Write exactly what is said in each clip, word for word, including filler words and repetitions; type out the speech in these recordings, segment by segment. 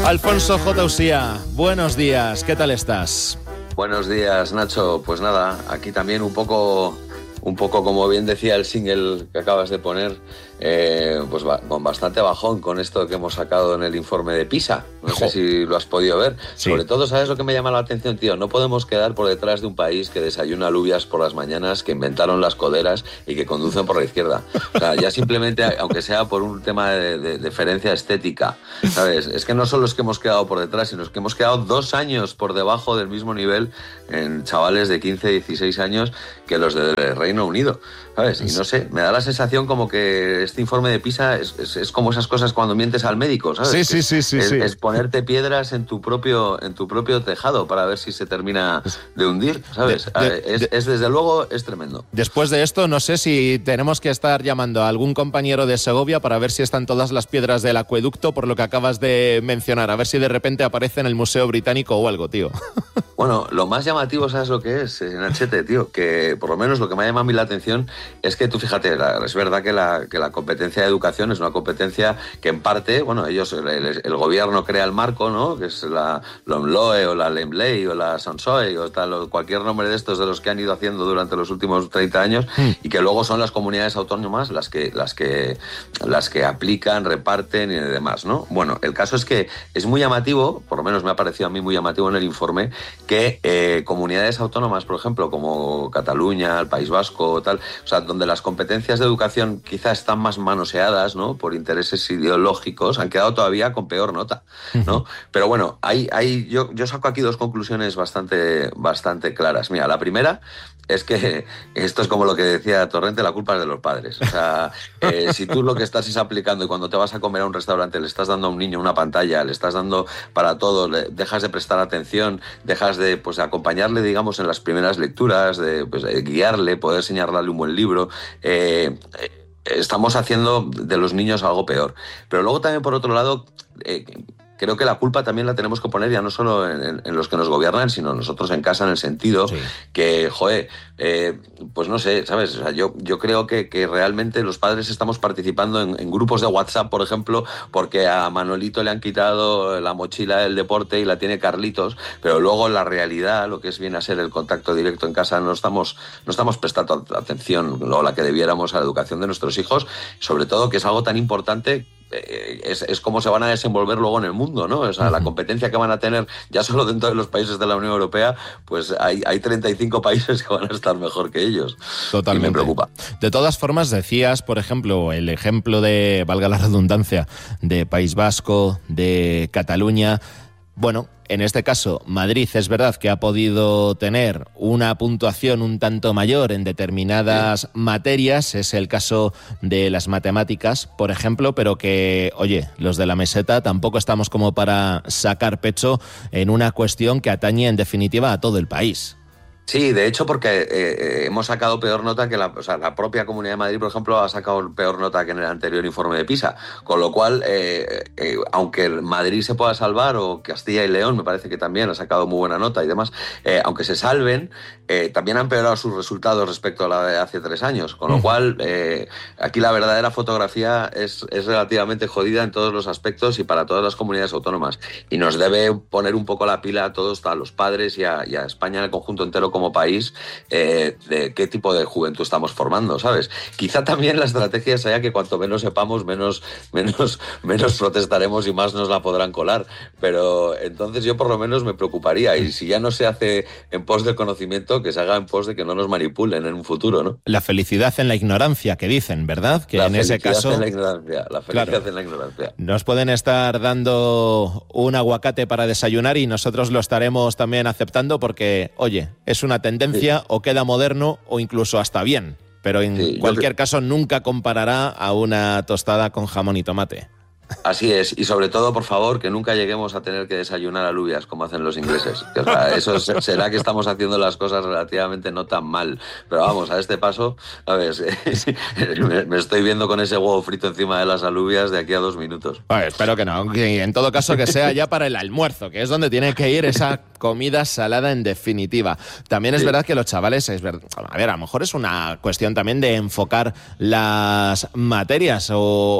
Alfonso J. Usía, buenos días, ¿qué tal estás? Buenos días, Nacho. Pues nada, aquí también un poco, un poco como bien decía el single que acabas de poner, eh, pues va, con bastante bajón con esto que hemos sacado en el informe de PISA. No sé si lo has podido ver. Sí. Sobre todo, ¿sabes lo que me llama la atención, tío? No podemos quedar por detrás de un país que desayuna alubias por las mañanas, que inventaron las coderas y que conducen por la izquierda. O sea, ya simplemente, aunque sea por un tema de, de, de diferencia estética, ¿sabes? Es que no solo es que hemos quedado por detrás, sino que hemos quedado dos años por debajo del mismo nivel en chavales de quince, dieciséis años que los del Reino Unido, ¿sabes? Y no sé, me da la sensación como que este informe de PISA es, es, es como esas cosas cuando mientes al médico, ¿sabes? Sí, sí, sí, sí, es, sí. es ponerte piedras en tu propio en tu propio tejado para ver si se termina de hundir, ¿sabes? De, de, es, es desde luego es tremendo. Después de esto, no sé si tenemos que estar llamando a algún compañero de Segovia para ver si están todas las piedras del acueducto por lo que acabas de mencionar, a ver si de repente aparece en el Museo Británico o algo, tío. Bueno, lo más llamativo, ¿sabes lo que es, Nachete, tío? Que por lo menos lo que me ha llamado a mí la atención es que tú fíjate, la, es verdad que la, que la competencia de educación es una competencia que en parte, bueno, ellos, el, el, el gobierno crea el marco, ¿no? Que es la LOMLOE o la LEMLEI o la SONSOE o tal, o cualquier nombre de estos de los que han ido haciendo durante los últimos treinta años mm. y que luego son las comunidades autónomas las que, las que, las que aplican, reparten y demás, ¿no? Bueno, el caso es que es muy llamativo, por lo menos me ha parecido a mí muy llamativo en el informe, que eh, comunidades autónomas, por ejemplo, como Cataluña, el País Vasco, tal, o sea, donde las competencias de educación quizás están más manoseadas, ¿no? Por intereses ideológicos, han quedado todavía con peor nota, ¿no? Uh-huh. Pero bueno, hay, hay, yo, yo saco aquí dos conclusiones bastante, bastante claras. Mira, la primera es que esto es como lo que decía Torrente, la culpa es de los padres. O sea, eh, si tú lo que estás es aplicando y cuando te vas a comer a un restaurante le estás dando a un niño una pantalla, le estás dando para todo, le dejas de prestar atención, dejas de pues, acompañarle, digamos, en las primeras lecturas, de, pues, de guiarle, poder enseñarle un buen libro, eh, estamos haciendo de los niños algo peor. Pero luego también, por otro lado, eh, creo que la culpa también la tenemos que poner ya no solo en, en los que nos gobiernan, sino nosotros en casa, en el sentido sí. que, joder, eh, pues no sé, ¿sabes? O sea, yo, yo creo que, que realmente los padres estamos participando en, en grupos de WhatsApp, por ejemplo, porque a Manolito le han quitado la mochila del deporte y la tiene Carlitos, pero luego en la realidad, lo que es viene a ser el contacto directo en casa, no estamos, no estamos prestando atención o la que debiéramos a la educación de nuestros hijos, sobre todo que es algo tan importante. Es, es cómo se van a desenvolver luego en el mundo, ¿no? O sea, uh-huh. la competencia que van a tener ya solo dentro de los países de la Unión Europea, pues hay, hay treinta y cinco países que van a estar mejor que ellos. Totalmente. Y me preocupa. De todas formas, decías, por ejemplo, el ejemplo de, valga la redundancia, de País Vasco, de Cataluña. Bueno, en este caso, Madrid es verdad que ha podido tener una puntuación un tanto mayor en determinadas sí. materias, es el caso de las matemáticas, por ejemplo, pero que, oye, los de la meseta tampoco estamos como para sacar pecho en una cuestión que atañe en definitiva a todo el país. Sí, de hecho, porque eh, hemos sacado peor nota que la, o sea, la propia Comunidad de Madrid, por ejemplo, ha sacado peor nota que en el anterior informe de PISA. Con lo cual, eh, eh, aunque Madrid se pueda salvar, o Castilla y León me parece que también ha sacado muy buena nota y demás, eh, aunque se salven, eh, también han empeorado sus resultados respecto a la de hace tres años. Con lo cual, eh, aquí la verdadera fotografía es, es relativamente jodida en todos los aspectos y para todas las comunidades autónomas. Y nos debe poner un poco la pila a todos, a los padres y a, y a España en el conjunto entero como país, eh, de qué tipo de juventud estamos formando, ¿sabes? Quizá también la estrategia sea que cuanto menos sepamos, menos, menos, menos protestaremos y más nos la podrán colar. Pero entonces yo por lo menos me preocuparía. Y si ya no se hace en pos del conocimiento, que se haga en pos de que no nos manipulen en un futuro, ¿no? La felicidad en la ignorancia, que dicen, ¿verdad? Que la en ese caso... En la ignorancia, la felicidad claro, en la ignorancia. Nos pueden estar dando un aguacate para desayunar y nosotros lo estaremos también aceptando porque, oye, es una tendencia, sí. o queda moderno o incluso hasta bien, pero en sí, cualquier yo... caso nunca comparará a una tostada con jamón y tomate. Así es, y sobre todo, por favor, que nunca lleguemos a tener que desayunar alubias como hacen los ingleses. O sea, eso será que estamos haciendo las cosas relativamente no tan mal. Pero vamos, a este paso, a ver, me estoy viendo con ese huevo frito encima de las alubias de aquí a dos minutos. Bueno, espero que no, que en todo caso que sea ya para el almuerzo, que es donde tiene que ir esa comida salada en definitiva. También es sí. verdad que los chavales, es verdad, a ver, a lo mejor es una cuestión también de enfocar las materias o...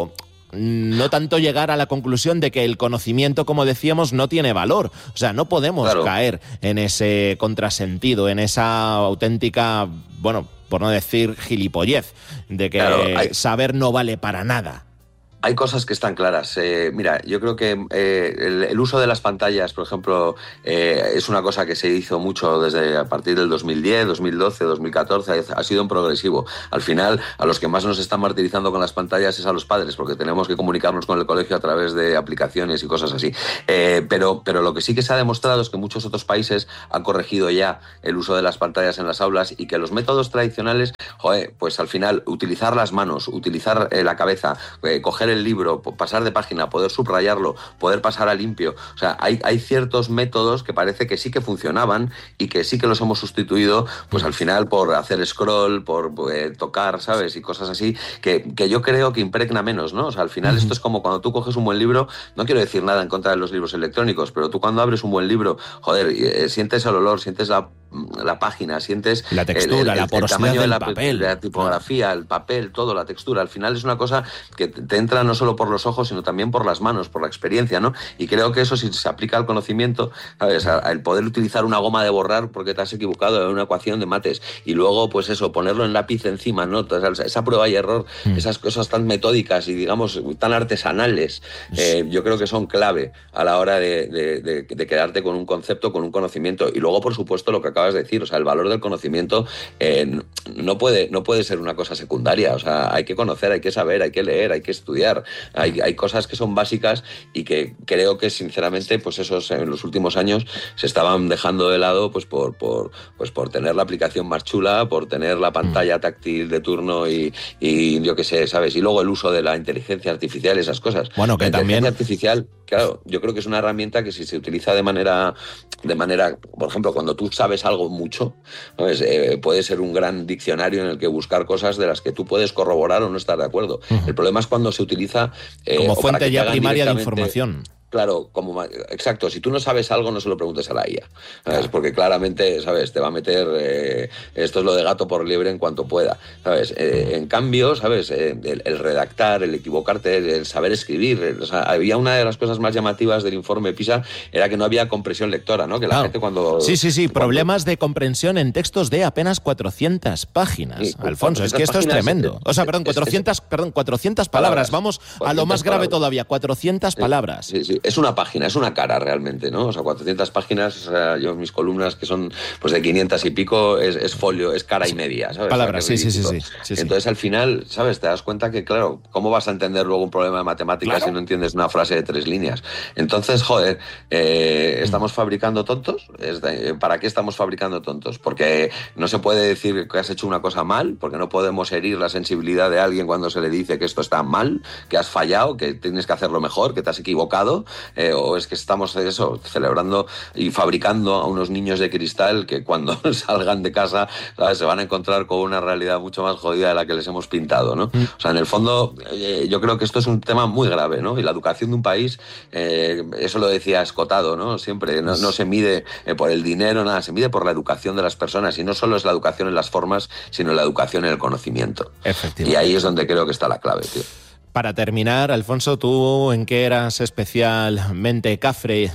no tanto llegar a la conclusión de que el conocimiento, como decíamos, no tiene valor. O sea, no podemos claro. caer en ese contrasentido, en esa auténtica, bueno, por no decir gilipollez, de que claro, hay... saber no vale para nada. Hay cosas que están claras. Eh, mira, yo creo que eh, el, el uso de las pantallas, por ejemplo, eh, es una cosa que se hizo mucho desde a partir del dos mil diez, dos mil doce, dos mil catorce, ha sido un progresivo. Al final, a los que más nos están martirizando con las pantallas es a los padres, porque tenemos que comunicarnos con el colegio a través de aplicaciones y cosas así. Eh, pero, pero lo que sí que se ha demostrado es que muchos otros países han corregido ya el uso de las pantallas en las aulas y que los métodos tradicionales, joder, pues al final, utilizar las manos, utilizar eh, la cabeza, eh, coger el libro, pasar de página, poder subrayarlo, poder pasar a limpio. O sea, hay, hay ciertos métodos que parece que sí que funcionaban y que sí que los hemos sustituido, pues al final por hacer scroll, por eh, tocar, ¿sabes? Y cosas así, que, que yo creo que impregna menos, ¿no? O sea, al final uh-huh. esto es como cuando tú coges un buen libro, no quiero decir nada en contra de los libros electrónicos, pero tú cuando abres un buen libro, joder, eh, sientes el olor, sientes la, la página, sientes la textura, el, el, la porosidad el tamaño del de la, papel, de la tipografía, el papel, todo, la textura. Al final es una cosa que te entra no solo por los ojos, sino también por las manos, por la experiencia, ¿no? Y creo que eso, si se aplica al conocimiento, ¿sabes? El poder utilizar una goma de borrar porque te has equivocado en una ecuación de mates y luego, pues eso, ponerlo en lápiz encima, ¿no? Esa prueba y error, mm. esas cosas tan metódicas y, digamos, tan artesanales, eh, yo creo que son clave a la hora de, de, de, de quedarte con un concepto, con un conocimiento. Y luego, por supuesto, lo que acabas de decir, o sea, el valor del conocimiento eh, no puede, no puede ser una cosa secundaria. O sea, hay que conocer, hay que saber, hay que leer, hay que estudiar. Hay, hay cosas que son básicas y que creo que, sinceramente, pues esos en los últimos años se estaban dejando de lado, pues por, por, pues por tener la aplicación más chula, por tener la pantalla táctil de turno y, y yo qué sé, ¿sabes? Y luego el uso de la inteligencia artificial, esas cosas. Bueno, que la también... inteligencia artificial, claro, yo creo que es una herramienta que si se utiliza de manera, de manera, por ejemplo, cuando tú sabes algo mucho, ¿sabes? Eh, puede ser un gran diccionario en el que buscar cosas de las que tú puedes corroborar o no estar de acuerdo. Uh-huh. El problema es cuando se utiliza... Eh, como fuente ya primaria de información. Claro, como exacto. Si tú no sabes algo, no se lo preguntes a la I A, ¿sabes? Claro. Porque claramente, ¿sabes? Te va a meter eh, esto es lo de gato por liebre en cuanto pueda, ¿sabes? Eh, en cambio, ¿sabes? Eh, el, el redactar, el equivocarte, el, el saber escribir. El, o sea, había una de las cosas más llamativas del informe PISA era que no había comprensión lectora, ¿no? Que la claro. gente cuando sí, sí, sí, cuando, problemas de comprensión en textos de apenas cuatrocientas páginas. Sí, Alfonso, es que esto es tremendo. O sea, perdón, cuatrocientas, es, es, perdón, cuatrocientas palabras. palabras. Vamos cuatrocientas a lo más grave palabras. todavía, cuatrocientas sí, palabras. Sí, sí. Es una página, es una cara realmente, ¿no? O sea, cuatrocientas páginas, o sea, yo mis columnas que son pues de quinientas y pico, es, es folio, es cara y media, ¿sabes? Palabras, o sea, sí, sí, sí, sí, sí. Entonces, al final, ¿sabes? Te das cuenta que, claro, ¿cómo vas a entender luego un problema de matemáticas ¿Claro? si no entiendes una frase de tres líneas? Entonces, joder, eh, ¿estamos fabricando tontos? ¿Para qué estamos fabricando tontos? Porque no se puede decir que has hecho una cosa mal, porque no podemos herir la sensibilidad de alguien cuando se le dice que esto está mal, que has fallado, que tienes que hacerlo mejor, que te has equivocado, eh, o es que estamos eso, celebrando y fabricando a unos niños de cristal que cuando salgan de casa, ¿sabes? Se van a encontrar con una realidad mucho más jodida de la que les hemos pintado, ¿no? Mm. O sea, en el fondo, eh, yo creo que esto es un tema muy grave, ¿no? Y la educación de un país, eh, eso lo decía Escotado, ¿no? Siempre, no, no se mide eh, por el dinero, nada, se mide por la educación de las personas, y no solo es la educación en las formas, sino la educación en el conocimiento. Efectivamente. Y ahí es donde creo que está la clave, tío. Para terminar, Alfonso, ¿tú en qué eras especialmente cafre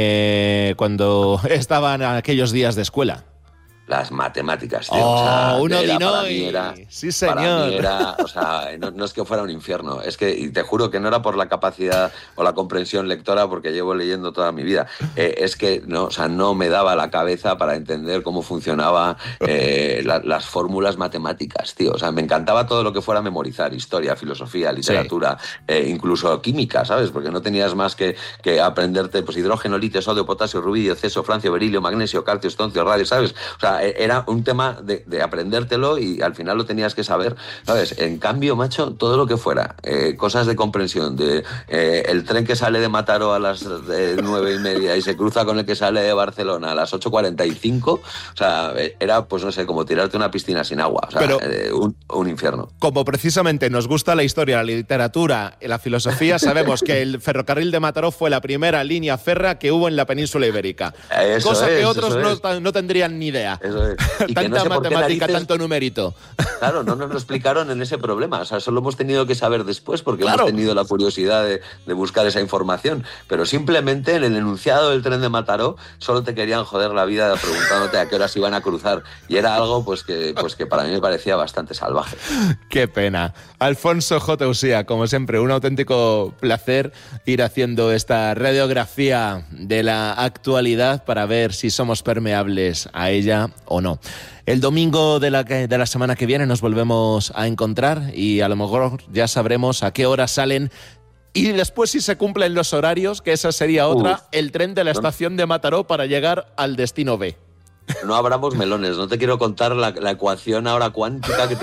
eh, cuando estaban aquellos días de escuela? Las matemáticas, tío. Oh, o sea, uno era, de para mí era, sí, señor. Para mí era, o sea, no, no es que fuera un infierno, es que, y te juro que no era por la capacidad o la comprensión lectora, porque llevo leyendo toda mi vida, eh, es que no, o sea, no me daba la cabeza para entender cómo funcionaba eh, la, las fórmulas matemáticas, tío. O sea, me encantaba todo lo que fuera memorizar, historia, filosofía, literatura, sí. eh, incluso química, ¿sabes? Porque no tenías más que, que aprenderte, pues, hidrógeno, litio, sodio, potasio, rubidio, ceso, francio, berilio, magnesio, calcio, estoncio, radio, ¿sabes? O sea, era un tema de, de aprendértelo y al final lo tenías que saber, ¿sabes? En cambio, macho, todo lo que fuera, eh, cosas de comprensión, de eh, el tren que sale de Mataró a las eh, nueve y media y se cruza con el que sale de Barcelona a las ocho cuarenta y cinco, o sea, era, pues no sé, como tirarte una piscina sin agua, o sea, Pero, eh, un, un infierno. Como precisamente nos gusta la historia, la literatura y la filosofía, sabemos que el ferrocarril de Mataró fue la primera línea férrea que hubo en la península ibérica. Eso cosa es, que otros eso no, es. no tendrían ni idea. Eso es. Y Tanta que no sé por qué matemática, narices, tanto numerito. Claro, no nos lo explicaron en ese problema. O sea, solo hemos tenido que saber después porque Claro. hemos tenido la curiosidad de, de buscar esa información. Pero simplemente en el enunciado del tren de Mataró solo te querían joder la vida preguntándote a qué horas iban a cruzar. Y era algo pues que, pues que para mí me parecía bastante salvaje. Qué pena. Alfonso J. Usía, como siempre, un auténtico placer ir haciendo esta radiografía de la actualidad para ver si somos permeables a ella o no. El domingo de la, de la semana que viene nos volvemos a encontrar y a lo mejor ya sabremos a qué hora salen y después si se cumplen los horarios, que esa sería otra, Uf. el tren de la estación de Mataró para llegar al destino B. No abramos melones, no te quiero contar la, la ecuación ahora cuántica que